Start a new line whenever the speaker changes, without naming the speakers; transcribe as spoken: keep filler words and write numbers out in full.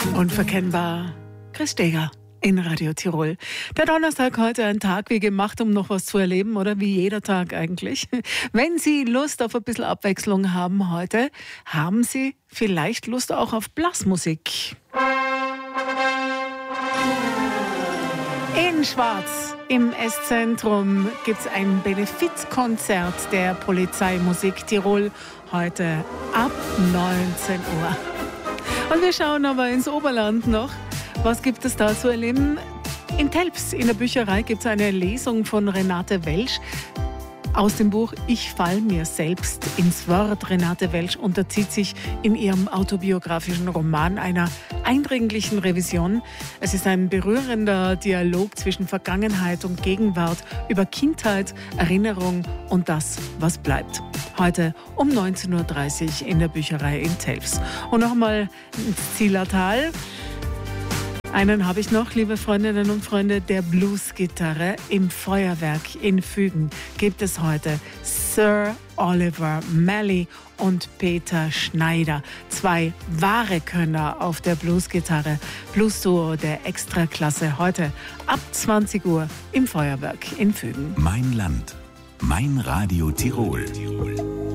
Unverkennbar. Chris Steger in Radio Tirol. Der Donnerstag heute ein Tag wie gemacht, um noch was zu erleben, oder wie jeder Tag eigentlich. Wenn Sie Lust auf ein bisschen Abwechslung haben heute, haben Sie vielleicht Lust auch auf Blasmusik. In Schwarz im Esszentrum gibt es ein Benefizkonzert der Polizeimusik Tirol heute ab neunzehn Uhr. Und wir schauen aber ins Oberland noch. Was gibt es da zu erleben? In Telfs in der Bücherei gibt es eine Lesung von Renate Welsch aus dem Buch Ich fall mir selbst ins Wort. Renate Welsch unterzieht sich in ihrem autobiografischen Roman einer eindringlichen Revision. Es ist ein berührender Dialog zwischen Vergangenheit und Gegenwart über Kindheit, Erinnerung und das, was bleibt. Heute um neunzehn Uhr dreißig in der Bücherei in Telfs. Und nochmal ins Zillertal. Einen habe ich noch, liebe Freundinnen und Freunde, der Bluesgitarre im Feuerwerk in Fügen gibt es heute Sir Oliver Malley und Peter Schneider. Zwei wahre Könner auf der Bluesgitarre. Blues-Duo der Extraklasse heute ab zwanzig Uhr im Feuerwerk in Fügen.
Mein Land, mein Radio Tirol.